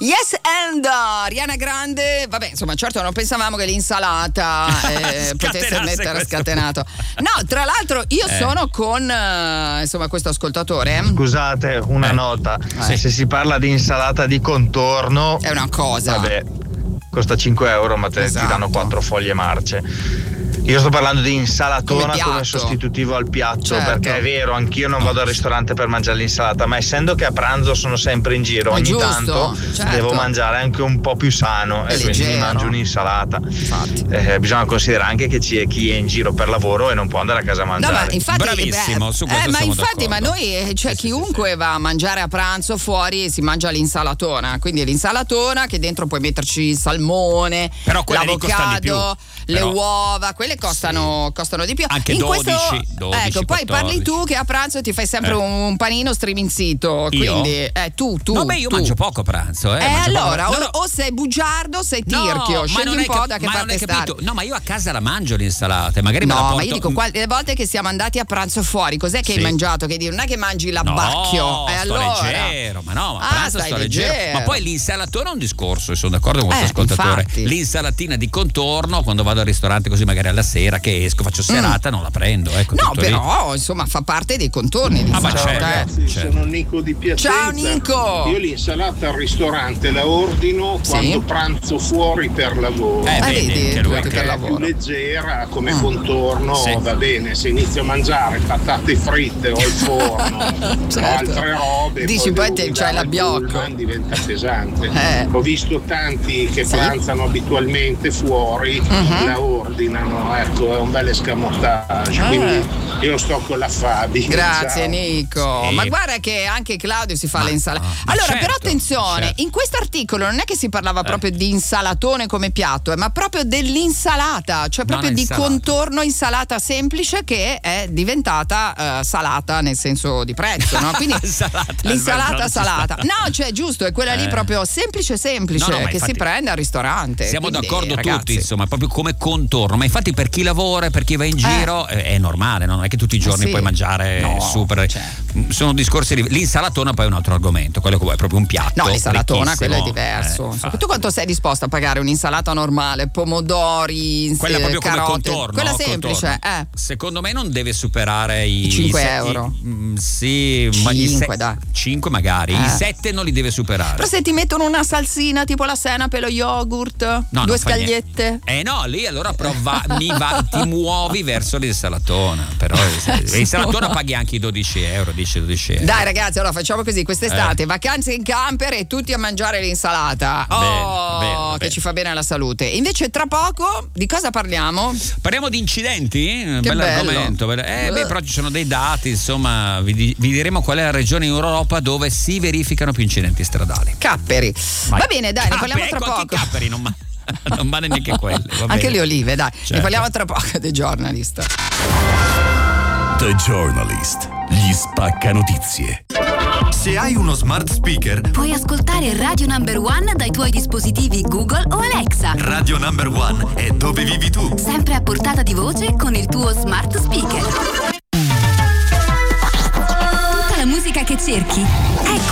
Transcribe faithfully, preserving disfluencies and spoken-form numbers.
Yes and uh, Ariana Grande, vabbè, insomma, certo non pensavamo che l'insalata eh, potesse mettere scatenato. No, tra l'altro io eh. sono con uh, insomma questo ascoltatore. Scusate, una eh. nota. Eh. Se si parla di insalata di contorno è una cosa. Vabbè, costa cinque euro, ma te esatto. ti danno quattro foglie marce. Io sto parlando di insalatona come, come sostitutivo al piatto, certo. perché è vero, anch'io non vado al ristorante per mangiare l'insalata, ma essendo che a pranzo sono sempre in giro, ogni giusto, tanto certo. devo mangiare anche un po' più sano è e leggero. Quindi mi mangio un'insalata. Eh, bisogna considerare anche che c'è chi è in giro per lavoro e non può andare a casa a mangiare. No, ma infatti, bravissimo, beh, su questo eh, ma infatti, d'accordo. ma noi, cioè sì, chiunque sì, sì. va a mangiare a pranzo fuori si mangia l'insalatona, quindi è l'insalatona che dentro puoi metterci il salmone, però l'avocado, le però, uova, quelle costano, sì. costano di più. Anche in dodici, questo, dodici, ecco, poi quattordici. parli tu che a pranzo ti fai sempre eh. un panino striminzito, quindi eh, tu, tu. No, beh, io tu. mangio poco a pranzo. Eh, eh allora, poco. o, No, no. o sei bugiardo o sei tirchio, no, scegli un po' cap- da che ma parte stare. No, ma io a casa la mangio l'insalata, magari no, me la porto. ma io dico, le volte che siamo andati a pranzo fuori, cos'è che sì. hai mangiato? Che non è che mangi l'abbacchio. No, eh, sto allora. leggero, ma no, ma a ah, pranzo sto leggero. leggero. Ma poi l'insalatona è un discorso, e sono d'accordo con questo eh, ascoltatore. infatti. L'insalatina di contorno, quando vado al ristorante così magari alla sera che esco, faccio serata, mm. non la prendo. Ecco, no, tutto però, lì. insomma, fa parte dei contorni. Ah, ma certo, certo, ragazzi, certo. sono Nico di Piacenza. Ciao Nico. Io l'insalata al ristorante la ordino sì. quando pranzo fuori per lavoro. Eh, ah, vedi, che lui perché per è lavoro. più leggera come mm. contorno, sì. va bene. Se inizio a mangiare patate fritte o il forno certo. o altre robe, dici poi, poi te c'hai la biocco, diventa pesante. Eh. Ho visto tanti che sì. pranzano abitualmente fuori, uh-huh. la ordinano, ecco, è un bel escamotage. Ah. Quindi io sto con la Fabi. Grazie ciao. Nico. Sì. Ma guarda che anche Claudio si fa ma, le insalate. ma allora, certo, però attenzione, certo. in questo articolo non è che si parlava eh. proprio di insalatone come piatto, eh, ma proprio dell'insalata, cioè proprio non di insalata. contorno insalata semplice che è diventata uh, salata nel senso di prezzo, no? Quindi salata, l'insalata salata. No, cioè giusto, è quella lì eh. proprio semplice semplice no, no, che si prende al ristorante. Siamo Quindi, d'accordo ragazzi. tutti, insomma, proprio come contorno, ma infatti per chi lavora, per chi va in giro eh. è normale, no? Non è che tutti i giorni eh sì. puoi mangiare no, super. Cioè. Sono discorsi di... L'insalatona poi è un altro argomento, quello che vuoi è proprio un piatto. No, l'insalatona quello è ricchissimo. diverso. Eh, tu quanto sei disposto a pagare un'insalata normale, pomodori, quella proprio carote, come contorno, quella no? semplice, Contorno. Eh. Secondo me non deve superare i cinque i, euro. I, mm, sì, cinque, ma i se- dai. cinque magari, eh. i sette non li deve superare. Però se ti mettono una salsina tipo la senape, lo yogurt, no, due scagliette. Eh no, lì allora prova, mi va, ti muovi verso l'insalatona. Però l'insalatona paghi anche i dodici euro, dieci dodici euro. Dai ragazzi, allora facciamo così, quest'estate eh. vacanze in camper e tutti a mangiare l'insalata. Oh, bene, bene, che bene. Ci fa bene alla salute. Invece tra poco di cosa parliamo? Parliamo di incidenti? Che Bell'argomento. Eh, beh, però ci sono dei dati, insomma, vi, vi diremo qual è la regione in Europa dove si verificano più incidenti stradali. Capperi. Vai. Va bene, dai, Capperi, ne parliamo tra ecco poco. Anche Capperi non ma- non vale neanche quello. Anche le olive, dai. Certo. Ne parliamo tra poco, The Journalist. The Journalist, gli spacca notizie. Se hai uno smart speaker, puoi ascoltare Radio Number One dai tuoi dispositivi Google o Alexa. Radio Number One è dove vivi tu. Sempre a portata di voce con il tuo smart speaker. Tutta la musica che cerchi, ecco.